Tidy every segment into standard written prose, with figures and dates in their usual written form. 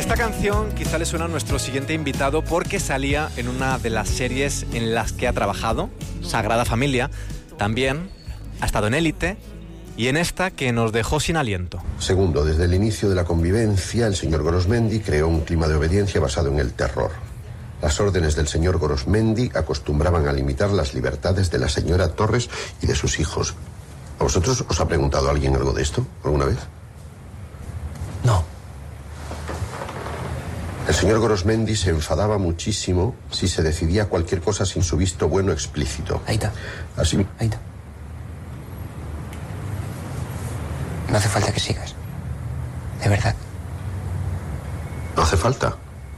Esta canción quizá le suena a nuestro siguiente invitado porque salía en una de las series en las que ha trabajado, Sagrada Familia. También ha estado en Élite y en esta que nos dejó sin aliento. Segundo, desde el inicio de la convivencia, el señor Gorosmendi creó un clima de obediencia basado en el terror. Las órdenes del señor Gorosmendi acostumbraban a limitar las libertades de la señora Torres y de sus hijos. ¿A vosotros os ha preguntado alguien algo de esto alguna vez? No. El señor Gorosmendi se enfadaba muchísimo si se decidía cualquier cosa sin su visto bueno explícito. Aita. Así. Aita. No hace falta que sigas. De verdad. ¿No hace falta?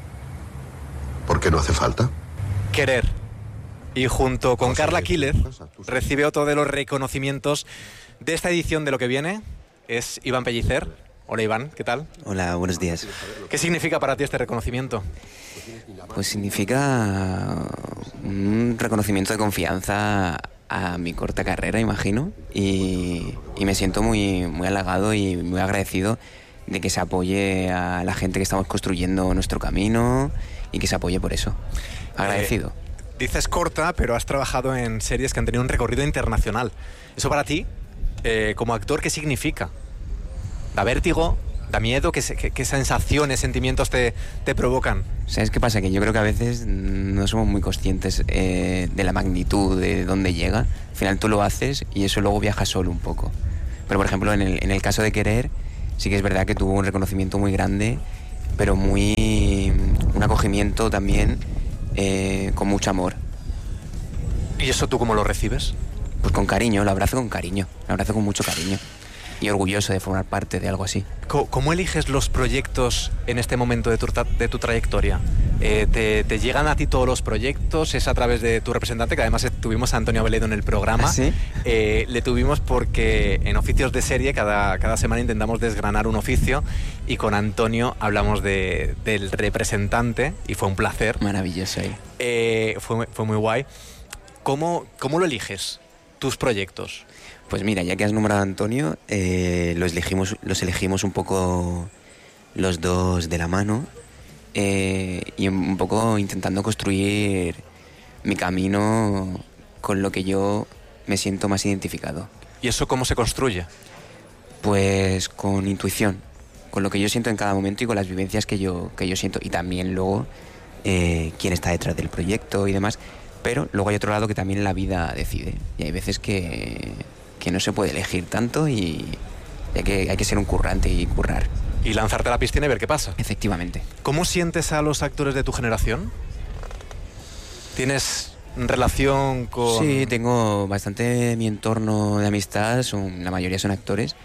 ¿Por qué no hace falta? Querer. Y junto con Carla Quílez recibe otro de los reconocimientos de esta edición de Lo que viene. Es Iván Pellicer. Hola Iván, ¿qué tal? Hola, buenos días. ¿Qué significa para ti este reconocimiento? Pues significa un reconocimiento de confianza a mi corta carrera, imagino, y me siento muy, muy halagado y muy agradecido de que se apoye a la gente que estamos construyendo nuestro camino y que se apoye por eso. Agradecido. Dices corta, pero has trabajado en series que han tenido un recorrido internacional. ¿Eso para ti, como actor, qué significa? ¿Da vértigo? ¿Da miedo? ¿Qué sensaciones, sentimientos te provocan? ¿Sabes qué pasa? Que yo creo que a veces no somos muy conscientes de la magnitud de dónde llega. Al final tú lo haces y eso luego viaja solo un poco. Pero, por ejemplo, en el caso de Querer, sí que es verdad que tuvo un reconocimiento muy grande, pero un acogimiento también con mucho amor. ¿Y eso tú cómo lo recibes? Pues con cariño, lo abrazo con cariño, lo abrazo con mucho cariño. Y orgulloso de formar parte de algo así. ¿Cómo eliges los proyectos en este momento de tu trayectoria? ¿Te llegan a ti todos los proyectos? ¿Es a través de tu representante? Que además tuvimos a Antonio Abeledo en el programa. ¿Ah, sí? Le tuvimos porque en Oficios de Serie cada semana intentamos desgranar un oficio y con Antonio hablamos del representante y fue un placer. Maravilloso. Fue muy guay. ¿Cómo lo eliges, tus proyectos? Pues mira, ya que has nombrado a Antonio, los elegimos un poco los dos de la mano y un poco intentando construir mi camino con lo que yo me siento más identificado. ¿Y eso cómo se construye? Pues con intuición, con lo que yo siento en cada momento y con las vivencias que yo siento. Y también luego quién está detrás del proyecto y demás. Pero luego hay otro lado que también la vida decide. Y hay veces que no se puede elegir tanto y hay que ser un currante y currar. Y lanzarte a la piscina y ver qué pasa. Efectivamente. ¿Cómo sientes a los actores de tu generación? ¿Tienes relación con...? Sí, tengo bastante mi entorno de amistad, la mayoría son actores.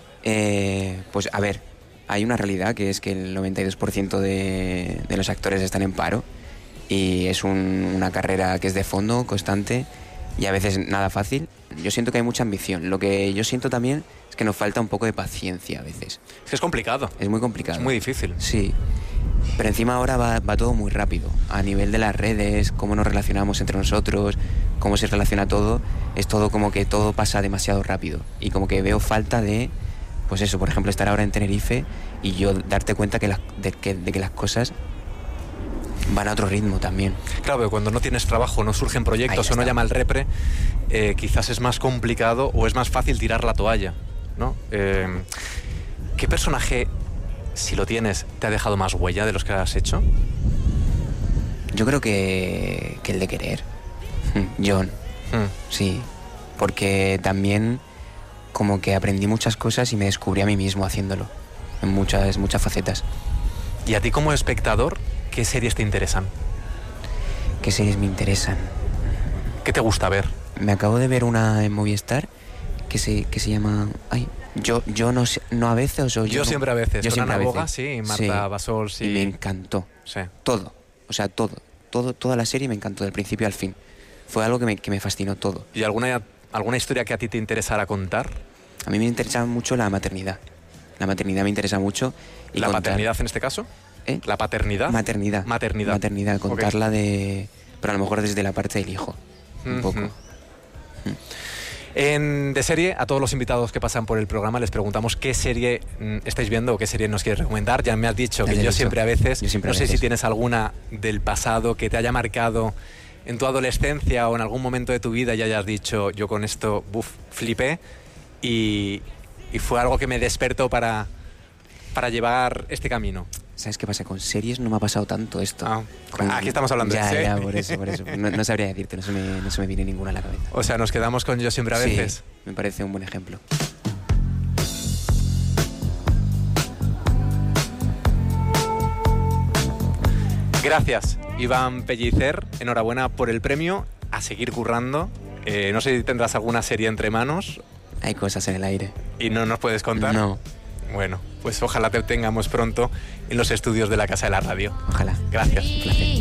Pues a ver, hay una realidad que es que el 92% de los actores están en paro y es una carrera que es de fondo, constante y a veces nada fácil. Yo siento que hay mucha ambición. Lo que yo siento también es que nos falta un poco de paciencia a veces. Es que es complicado. Es muy complicado. Es muy difícil. Sí. Pero encima ahora va todo muy rápido. A nivel de las redes, cómo nos relacionamos entre nosotros, cómo se relaciona todo, es todo como que todo pasa demasiado rápido. Y como que veo falta de, pues eso, por ejemplo, estar ahora en Tenerife y yo darte cuenta de que las cosas van a otro ritmo también. Claro, pero cuando no tienes trabajo, no surgen proyectos o no llama el repre, quizás es más complicado o es más fácil tirar la toalla, ¿no? ¿Qué personaje, si lo tienes, te ha dejado más huella de los que has hecho? Yo creo que el de Querer. John. Sí. Porque también como que aprendí muchas cosas y me descubrí a mí mismo haciéndolo. En muchas facetas. ¿Y a ti como espectador, qué series te interesan? ¿Qué series me interesan? ¿Qué te gusta ver? Me acabo de ver una en Movistar que se llama... Ay, yo no a veces o yo no, siempre a veces. Yo con siempre Ana a Boga, veces. sí, Marta Basol, sí. Y me encantó. Sí. Todo. O sea, toda la serie me encantó, del principio al fin. Fue algo que me fascinó todo. ¿Y alguna historia que a ti te interesara contar? A mí me interesa mucho la maternidad. La maternidad me interesa mucho. Y ¿La paternidad en este caso? ¿La paternidad? Maternidad. Contarla Okay. pero a lo mejor desde la parte del hijo. Un poco. De serie, a todos los invitados que pasan por el programa les preguntamos qué serie estáis viendo o qué serie nos quieres recomendar. Ya me has dicho que yo siempre a veces, no sé si tienes alguna del pasado que te haya marcado en tu adolescencia o en algún momento de tu vida y hayas dicho, yo con esto, flipé y fue algo que me despertó para llevar este camino. ¿Sabes qué pasa? Con series no me ha pasado tanto esto. Aquí estamos hablando de series. Ya, por eso. No sabría decirte, no se me viene ninguna a la cabeza. O sea, nos quedamos con Yo siempre a veces. Sí, me parece un buen ejemplo. Gracias, Iván Pellicer. Enhorabuena por el premio. A seguir currando. No sé si tendrás alguna serie entre manos. Hay cosas en el aire. ¿Y no nos puedes contar? No. Bueno, pues ojalá te tengamos pronto en los estudios de la Casa de la Radio. Ojalá. Gracias. Un placer.